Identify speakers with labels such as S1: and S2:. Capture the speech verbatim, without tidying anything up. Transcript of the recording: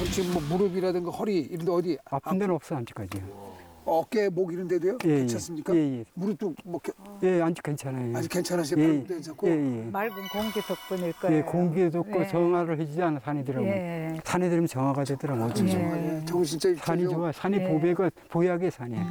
S1: 그럼 지금 뭐 무릎이라든가 허리 이런 데 어디
S2: 아픈 데는 없어 아직까지.
S1: 어깨, 목 이런 데도요?
S2: 예,
S1: 괜찮습니까?
S2: 예, 예.
S1: 무릎도 뭐 겨-
S2: 예, 아직 괜찮아요.
S1: 아직 괜찮으세요?
S2: 예,
S1: 발목도 괜찮고?
S2: 예, 예.
S3: 맑은 공기 덕분일 거예요.
S2: 예, 공기도 없고
S3: 예.
S2: 정화를 해주지 않아 산이 들어오면.
S3: 예.
S2: 산에 들으면 정화가 되더라고요.
S1: 아, 진짜
S3: 예.
S1: 예. 저거 진짜
S2: 산이
S1: 저기
S2: 좋아. 산이
S3: 예.
S2: 보배가 보약의 산이에요.